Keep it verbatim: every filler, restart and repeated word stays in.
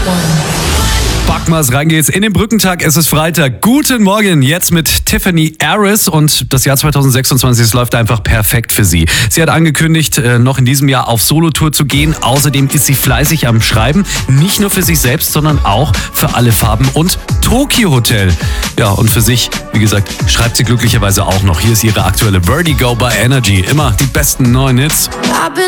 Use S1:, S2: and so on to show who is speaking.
S1: Backmas, rein geht's in den Brückentag. Es ist Freitag. Guten Morgen, jetzt mit Tiffany Harris und das Jahr zwanzig sechsundzwanzig, es läuft einfach perfekt für sie. Sie hat angekündigt, noch in diesem Jahr auf Solotour zu gehen. Außerdem ist sie fleißig am Schreiben, nicht nur für sich selbst, sondern auch für Alle Farben und Tokyo Hotel. Ja, und für sich, wie gesagt, schreibt sie glücklicherweise auch noch. Hier ist ihre aktuelle Vertigo bei Energy. Immer die besten neuen Hits.
S2: I've been